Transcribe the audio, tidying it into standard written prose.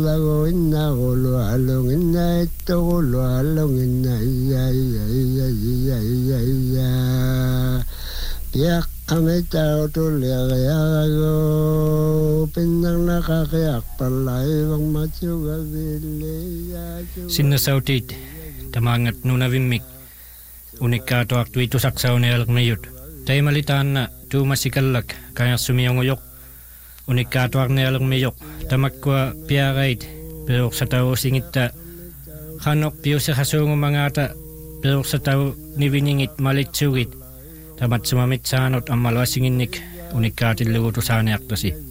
lago inna golo along inna eto golo along inna iya piak kami tahu tu liagago pinang nakakiak palay bang maju gabili sinnasautit tamangat nunavimik unikkato aktu itu saksaune alak mayut taimalitaan tu masikallak kaya sumiyonguyok unikkato akne alak mayok tamakwa piagait pero sa tao singita hanok piyo sa kasungo mangata pero sa tao niviningit malitsugit tamat sumamit sanot ang malwasinginik unikkatil luto sana aktasi